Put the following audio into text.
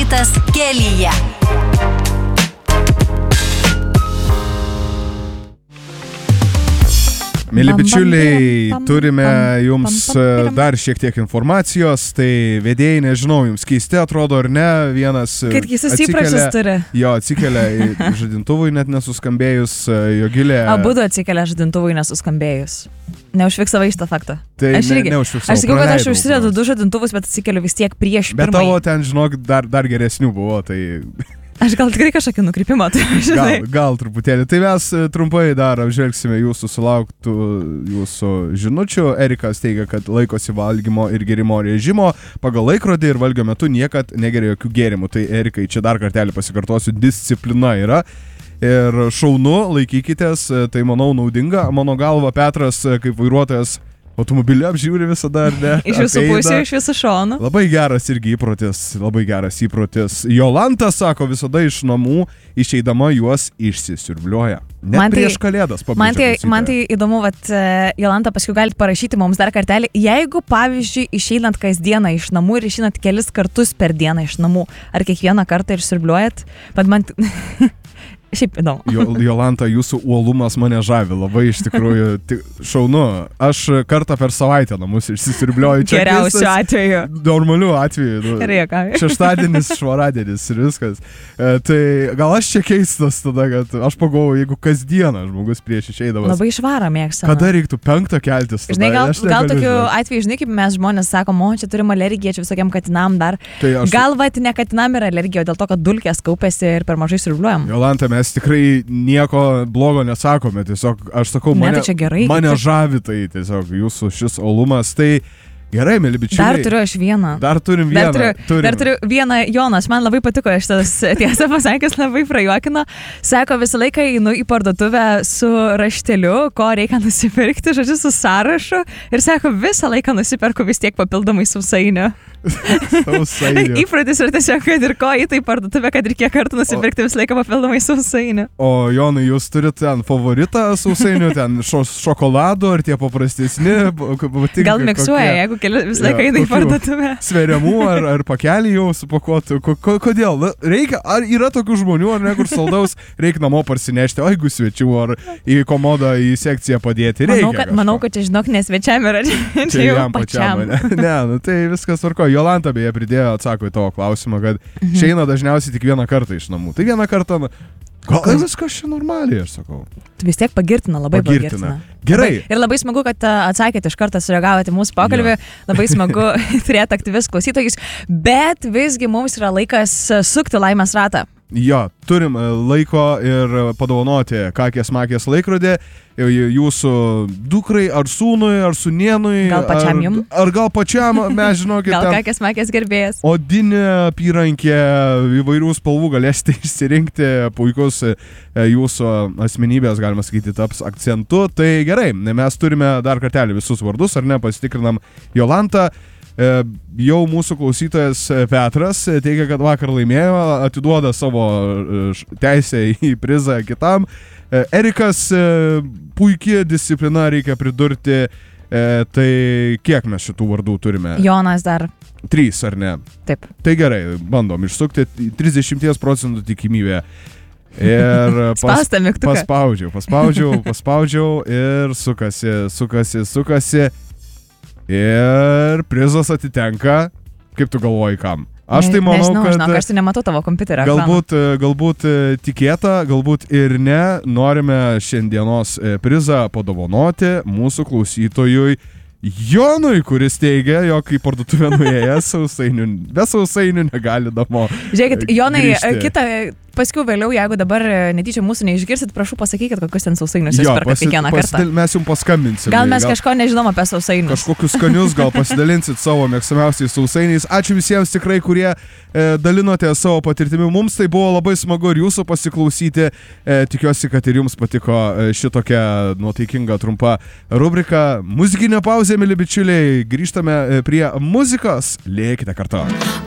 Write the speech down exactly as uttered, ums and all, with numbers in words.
Mantas kelyje. Mėly bičiuliai, turime jums dar šiek tiek informacijos, tai vedėjai, nežinau, jums keisti atrodo ar ne, vienas Kad keistas įpročius turi. Jo, atsikelia žadintuvui net nesuskambėjus, Jogilė. Abudu atsikelia žadintuvui nesuskambėjus. Neužfiksavai šitą faktą. Tai aš irgi, ne, neužfiksavau. Aš sakiau, kad aš užsidedu du žadintuvus, bet atsikeliu vis tiek prieš bet pirmąjį. Bet tavo ten, žinok, dar, dar geresnių buvo, tai... Aš gal tikrai kažkokį nukrypimą turiu, žinai. Gal, gal truputėlį. Tai mes trumpai dar apžvelgsime jūsų sulauktų jūsų žinučių. Erikas teigia, kad laikosi valgymo ir gėrimo režimo pagal laikrodį ir valgio metu niekad negeria jokių gėrimų. Tai Erikai, čia dar kartelį pasikartosiu, disciplina yra. Ir šaunu, laikykitės, tai manau naudinga. Mano galva, Petras kaip vairuotojas automobilį apžiūri visada, ar ne? Iš visų pusių, iš visų šonų. Labai geras irgi įprotis, labai geras įprotis. Jolanta sako, visada iš namų išeidama juos išsisiurbliuoja. Net man prieš tai, kalėdas pabrėžia. Man tai, man tai įdomu, vat, Jolanta, paskui galite parašyti mums dar kartelį. Jeigu, pavyzdžiui, išeinant kasdieną iš namų ir išeinant kelis kartus per dieną iš namų, ar kiekvieną kartą išsiurbliuojat, bet man... Šiaip įdomu. Jo, Jolanta, jūsų uolumas mane žavi, labai iš tikrųjų tik, šaunu. Aš kartą per savaitę namus išsisiurbliuoju. Geriausiu atveju. Normaliu atveju. Nu, Reikia. šeštadienis, švaradienis ir viskas. E, tai gal aš čia keistas tada, kad aš pagalvoju, jeigu kasdieną žmogus prieš išeidamas. Labai švarą mėgsta. Kada reiktų penktą keltis? Tada, žinai, gal, gal tokiu žinot. atveju, žinai, kaip mes žmonės sakom, o čia turim alergiją, čia visokiam katinam dar. Tai aš... Gal vat ne katinam yra alergija, dėl to, kad dulkės kaupėsi ir per mažai siurbliuojam. Jolanta, mes tikrai nieko blogo nesakome, tiesiog aš sakau, mane, ne, tai gerai, mane tai... žavi tai tiesiog jūsų šis olumas, tai gerai, mėly bičiuliai. Dar turiu aš vieną. Dar turim vieną. Dar turiu, turim. dar turiu vieną Jonas, man labai patiko šitas, tiesą pasakęs, labai prajuokino. Sako, visą laiką einu į parduotuvę su rašteliu, ko reikia nusipirkti, žodžiu, su sąrašu. Ir sako, visą laiką nusiperku vis tiek papildomai sausainių. Sausainių. Įprotis ir tiesiog, kad ir ko į tai parduotuvę, kad ir kiek kartų nusipirkti visą laiką papildomai sausainių. O Jonai, jūs turite ten favoritą sausainių, ten šo, šokolado ar tie paprastesni? Gal miksuoja, jeigu keli, visą laiką eina į parduotuvę. Sveriamų ar, ar pakelį jau supakuotų. Ko, ko, kodėl? Reikia, ar yra tokių žmonių, ar ne, kur saldaus reikia namo parsinešti, o jeigu svečių, ar į komodą, į sekciją padėti. Reikia. Manau, kad, manau, kad čia, žinok, nesvečiam yra čia, čia jau pačiam. Ne, ne, nu, tai viskas tvarko. Jolanta beje pridėjo, atsako į tavo klausimą, kad mhm. išeina dažniausiai tik vieną kartą iš namų. Tai vieną kartą, gal viskas čia normaliai, aš sakau. Tu vis tiek pagirtina, labai pagirtina. pagirtina. Gerai. Labai, ir labai smagu, kad atsakėte iš karto, sureagavote mūsų pokalbį. Ja. Labai smagu turėti aktyvius klausytojus, bet visgi mums yra laikas sukti laimės ratą. Jo, turim laiko ir padovanoti kakės makės laikrodį jūsų dukrai, ar sūnui, ar sūnėnui. Gal pačiam jum? Ar, ar gal pačiam, mes žinokit. Gal kakės makės gerbėjas. Odinė apyrankė, įvairių spalvų galėsite išsirinkti, puikus jūsų asmenybės, galima sakyti, taps akcentu. Tai gerai, mes turime dar kartelį visus vardus, ar ne, pasitikrinam Jolantą. Jau mūsų klausytojas Petras teigia, kad vakar laimėjo, atiduoda savo teisę į prizą kitam. Erikas, puikiai disciplina, reikia pridurti. Tai kiek mes šitų vardų turime? Jonas dar. Trys, ar ne? Taip. Tai gerai, bandom išsukti. trisdešimt procentų tikimybė. Ir pas, paspaudžiau, paspaudžiau, paspaudžiau ir sukasi, sukasi, sukasi. Ir prizas atitenka, kaip tu galvoji, kam? Aš tai manau, Nežinau, kad... Nežinau, aš tai nematau tavo kompiuterio. Galbūt, galbūt tikėta, galbūt ir ne. Norime šiandienos prizą padovanoti mūsų klausytojui Jonui, kuris teigia, jog į parduotuvę nuėjęs sausainių, be sausainių negali namo. Žiūrėkit, Jonai, grįžti. kitą, paskui vėliau, jeigu dabar netyčia mūsų neišgirsit, prašau pasakykit, kokius ten sausainius jūs perkat kiekvieną kartą. Pasidal, mes jums paskambinsime. Gal mes gal, kažko nežinom apie sausainius. Kažkokius skanius, gal pasidalinsit savo mėgstamiausiais sausainiais. Ačiū visiems tikrai, kurie e, dalinote savo patirtimi. Mums tai buvo labai smagu ir jūsų pasiklausyti. E, tikiuosi, kad ir jums patiko šitokia nuotaikinga trumpa rubrika. Muzikinė pauzė, mėly bičiuliai. Grįžtame prie muzikos. Lėkite kartu.